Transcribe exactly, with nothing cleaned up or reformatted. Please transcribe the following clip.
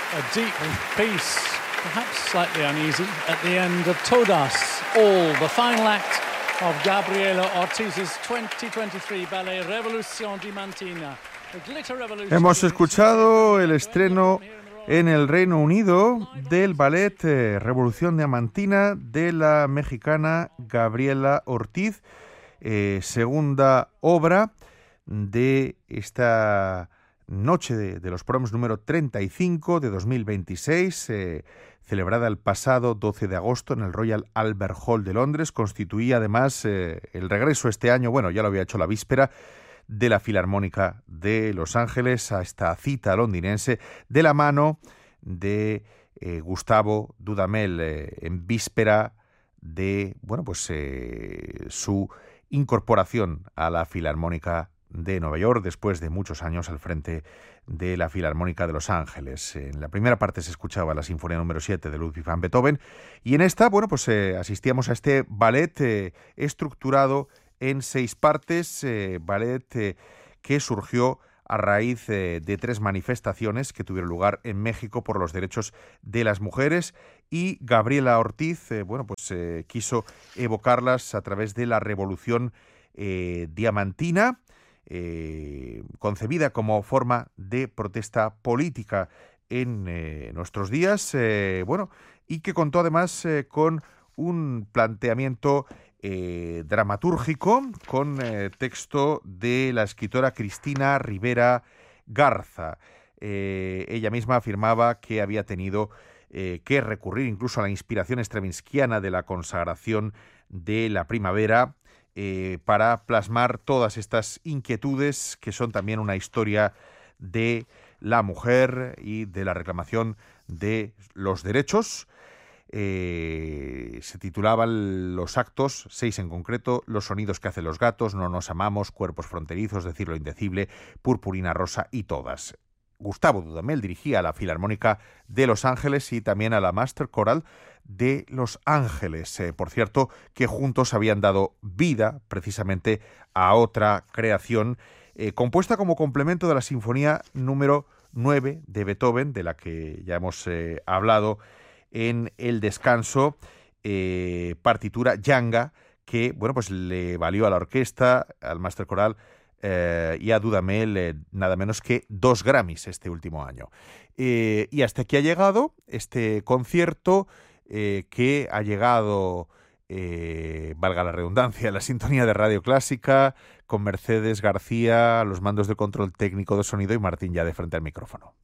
A deep peace, perhaps slightly uneasy, at the end of Todas, All, the final act of Gabriela Ortiz's twenty twenty-three ballet Revolución Diamantina. The glitter revolution. Hemos escuchado el estreno en el Reino Unido del ballet eh, Revolución Diamantina de la mexicana Gabriela Ortiz, eh, segunda obra de esta noche de, de los proms número treinta y cinco de dos mil veintiséis, eh, celebrada el pasado doce de agosto en el Royal Albert Hall de Londres. Constituía además eh, el regreso este año, bueno, ya lo había hecho la víspera, de la Filarmónica de Los Ángeles a esta cita londinense de la mano de eh, Gustavo Dudamel, eh, en víspera de, bueno, pues eh, su incorporación a la Filarmónica de Nueva York después de muchos años al frente de la Filarmónica de Los Ángeles. En la primera parte se escuchaba la Sinfonía número siete de Ludwig van Beethoven y en esta, bueno, pues eh, asistíamos a este ballet eh, estructurado en seis partes, eh, ballet eh, que surgió a raíz eh, de tres manifestaciones que tuvieron lugar en México por los derechos de las mujeres, y Gabriela Ortiz, eh, bueno, pues eh, quiso evocarlas a través de la Revolución eh, Diamantina, eh, concebida como forma de protesta política en eh, nuestros días, eh, bueno, y que contó además eh, con un planteamiento Eh, dramatúrgico con eh, texto de la escritora Cristina Rivera Garza. Eh, ella misma afirmaba que había tenido eh, que recurrir incluso a la inspiración stravinskiana de la consagración de la primavera eh, para plasmar todas estas inquietudes que son también una historia de la mujer y de la reclamación de los derechos. Eh, se titulaban los actos, seis en concreto: Los sonidos que hacen los gatos, No nos amamos, Cuerpos fronterizos, Decir lo indecible, Purpurina rosa y todas. Gustavo Dudamel dirigía a la Filarmónica de Los Ángeles y también a la Master Choral de Los Ángeles. Eh, por cierto, que juntos habían dado vida precisamente a otra creación eh, compuesta como complemento de la Sinfonía número nueve de Beethoven, de la que ya hemos eh, hablado en el descanso, eh, partitura Yanga, que bueno, pues le valió a la orquesta, al Master Choral eh, y a Dudamel eh, nada menos que dos Grammys este último año. Eh, y hasta aquí ha llegado este concierto eh, que ha llegado, eh, valga la redundancia, la sintonía de Radio Clásica, con Mercedes García a los mandos de control técnico de sonido y Martín Yade frente al micrófono.